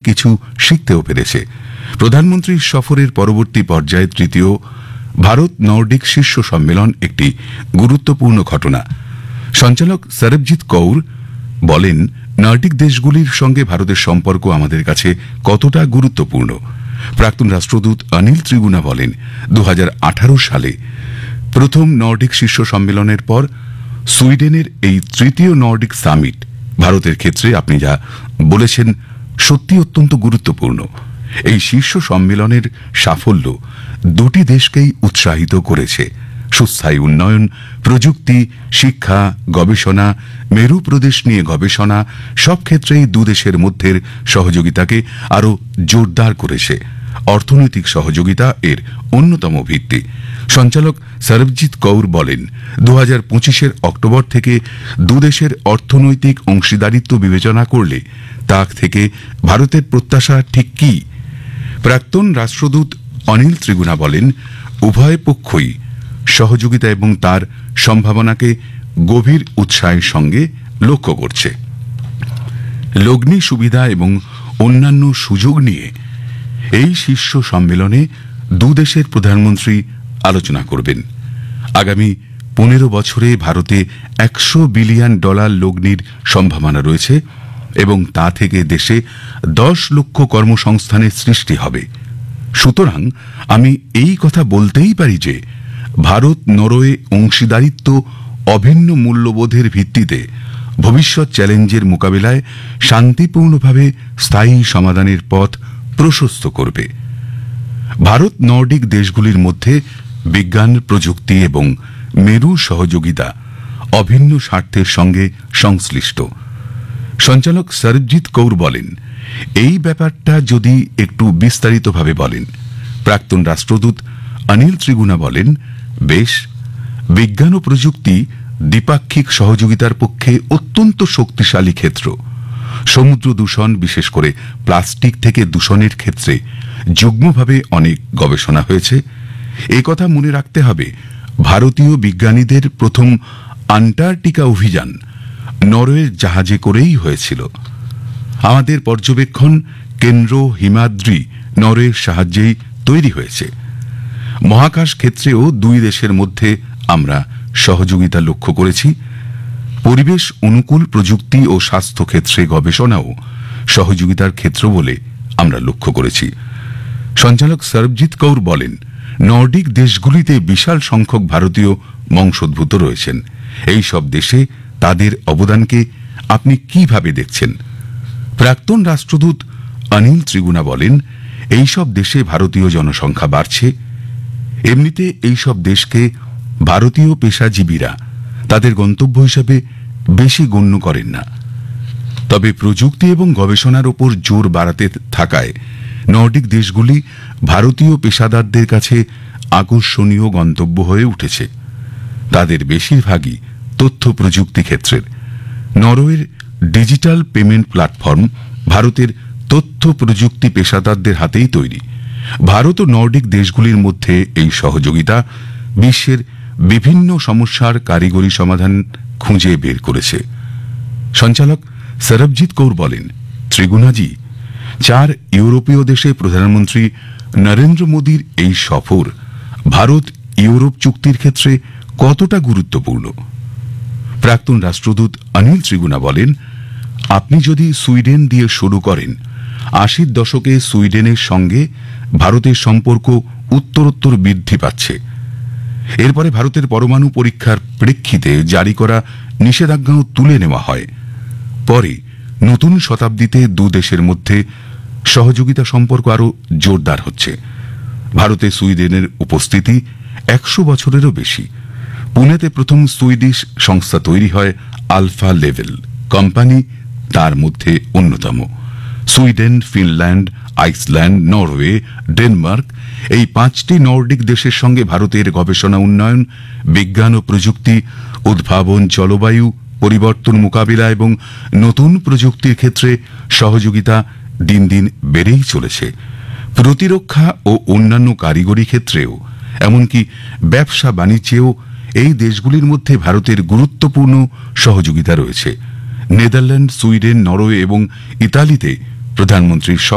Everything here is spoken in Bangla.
কিছু শিখতেও পেরেছে। প্রধানমন্ত্রীর সফরের পরবর্তী পর্যায়ে তৃতীয় ভারত নর্ডিক শীর্ষ সম্মেলন একটি গুরুত্বপূর্ণ ঘটনা। সঞ্চালক সরবজিৎ কৌর বলেন, নর্ডিক দেশগুলির সঙ্গে ভারতের সম্পর্ক আমাদের কাছে কতটা গুরুত্বপূর্ণ। প্রাক্তন রাষ্ট্রদূত অনিল ত্রিগুণা বলেন, 2018 সালে প্রথম নর্ডিক শীর্ষ সম্মেলনের পর সুইডেনের এই তৃতীয় নর্ডিক সামিট ভারতের ক্ষেত্রে আপনি যা বলেছেন সত্যি অত্যন্ত গুরুত্বপূর্ণ। এই শীর্ষ সম্মেলনের সাফল্য দুটি দেশকেই উৎসাহিত করেছে। সুস্থায়ী উন্নয়ন, প্রযুক্তি, শিক্ষা, গবেষণা, মেরু প্রদেশ নিয়ে গবেষণা সব ক্ষেত্রেই দুদেশের মধ্যের সহযোগিতাকে আরও জোরদার করেছে। অর্থনৈতিক সহযোগিতা এর অন্যতম ভিত্তি। সঞ্চালক সরবজিৎ কৌর বলেন, 2025 অক্টোবর থেকে দুদেশের অর্থনৈতিক অংশীদারিত্ব বিবেচনা করলে তা থেকে ভারতের প্রত্যাশা ঠিক কি? প্রাক্তন রাষ্ট্রদূত অনিল ত্রিগুণা বলেন, উভয় পক্ষই সহযোগিতা এবং তার সম্ভাবনাকে গভীর উৎসাহের সঙ্গে লক্ষ্য করছে। লগ্নি সুবিধা এবং অন্যান্য সুযোগ নিয়ে এই শীর্ষ সম্মেলনে দুদেশের প্রধানমন্ত্রী আলোচনা করবেন। আগামী 15 বছরে ভারতে $100 বিলিয়ন লগ্নির সম্ভাবনা রয়েছে এবং তা থেকে দেশে 10 লক্ষ কর্মসংস্থানের সৃষ্টি হবে। সুতরাং আমি এই কথা বলতেই পারি যে ভারত নরওয়ে অংশীদারিত্ব অভিন্ন মূল্যবোধের ভিত্তিতে ভবিষ্যৎ চ্যালেঞ্জের মোকাবিলায় শান্তিপূর্ণভাবে স্থায়ী সমাধানের পথ প্রশস্ত করবে। ভারত নর্ডিক দেশগুলির মধ্যে বিজ্ঞান, প্রযুক্তি এবং মেরু সহযোগিতা অভিন্ন স্বার্থের সঙ্গে সংশ্লিষ্ট। সঞ্চালক সরবজিৎ কৌর বলেন, এই ব্যাপারটা যদি একটু বিস্তারিতভাবে বলেন। প্রাক্তন রাষ্ট্রদূত অনিল ত্রিগুণা বলেন, বেশ, বিজ্ঞান ও প্রযুক্তি দ্বিপাক্ষিক সহযোগিতার পক্ষে অত্যন্ত শক্তিশালী ক্ষেত্র। সমুদ্র দূষণ, বিশেষ করে প্লাস্টিক থেকে দূষণের ক্ষেত্রে যুগ্মভাবে অনেক গবেষণা হয়েছে। একথা মনে রাখতে হবে, ভারতীয় বিজ্ঞানীদের প্রথম আন্টার্কটিকা অভিযান নরওয়ের জাহাজে করেই হয়েছিল। আমাদের পর্যবেক্ষণ কেন্দ্র হিমাদ্রি নরওয়ের সাহায্যেই তৈরি হয়েছে। মহাকাশ ক্ষেত্রেও দুই দেশের মধ্যে আমরা সহযোগিতা লক্ষ্য করেছি। পরিবেশ অনুকূল প্রযুক্তি ও স্বাস্থ্য ক্ষেত্রে গবেষণাও সহযোগিতার ক্ষেত্র বলে আমরা লক্ষ্য করেছি। সঞ্চালক সরবজিৎ কৌর বলেন, নর্ডিক দেশগুলিতে বিশাল সংখ্যক ভারতীয় বংশোদ্ভূত রয়েছেন। এই সব দেশে তাদের অবদানকে আপনি কিভাবে দেখছেন? প্রাক্তন রাষ্ট্রদূত অনিল ত্রিগুণা বলেন, এই সব দেশে ভারতীয় জনসংখ্যা বাড়ছে। এমনিতে এই সব দেশকে ভারতীয় পেশাজীবীরা তাদের গন্তব্য হিসাবে বেশি গণ্য করেন না। তবে প্রযুক্তি এবং গবেষণার উপর জোর বাড়াতে থাকায় নর্ডিক দেশগুলি ভারতীয় পেশাদারদের কাছে আকর্ষণীয় গন্তব্য হয়ে উঠেছে। তাদের বেশিরভাগই তথ্য প্রযুক্তি ক্ষেত্রের। নরওয়ের ডিজিটাল পেমেন্ট প্ল্যাটফর্ম ভারতের তথ্য প্রযুক্তি পেশাদারদের হাতেই তৈরি। ভারত ও নর্ডিক দেশগুলির মধ্যে এই সহযোগিতা বিশ্বের বিভিন্ন সমস্যার কারিগরি সমাধান খুঁজে বের করেছে। সঞ্চালক সরবজিৎ কৌর বলেন, ত্রিগুণাজি, 4 ইউরোপীয় দেশে প্রধানমন্ত্রী নরেন্দ্র মোদীর এই সফর ভারত ইউরোপ চুক্তির ক্ষেত্রে কতটা গুরুত্বপূর্ণ? প্রাক্তন রাষ্ট্রদূত অনিল ত্রিগুণা বলেন, আপনি যদি সুইডেন দিয়ে শুরু করেন, 80 দশকে সুইডেনের সঙ্গে ভারতের সম্পর্ক উত্তরোত্তর বৃদ্ধি পাচ্ছে। এরপরে ভারতের পরমাণু পরীক্ষার প্রেক্ষিতে জারি করা নিষেধাজ্ঞাও তুলে নেওয়া হয়। পরে নতুন শতাব্দীতে দু দেশের মধ্যে সহযোগিতা সম্পর্ক আরও জোরদার হচ্ছে। ভারতে সুইডেনের উপস্থিতি 100 বছরেরও বেশি। পুনেতে প্রথম সুইডিশ সংস্থা তৈরি হয়, আলফা লেভেল কোম্পানি তার মধ্যে অন্যতম। Sweden, Finland, Iceland, Norway, Denmark এই 5টি নর্ডিক দেশের সঙ্গে ভারতের গবেষণা, উন্নয়ন, বিজ্ঞান ও প্রযুক্তি, উদ্ভাবন, জলবায়ু পরিবর্তন মোকাবিলা এবং নতুন প্রযুক্তির ক্ষেত্রে সহযোগিতা দিন দিন বেড়েই চলেছে। প্রতিরক্ষা ও অন্যান্য কারিগরি ক্ষেত্রেও, এমনকি ব্যবসা বাণিজ্যেও এই দেশগুলির মধ্যে ভারতের গুরুত্বপূর্ণ সহযোগিতা রয়েছে। নেদারল্যান্ড, সুইডেন, নরওয়ে এবং ইতালিতে প্রধানমন্ত্রীর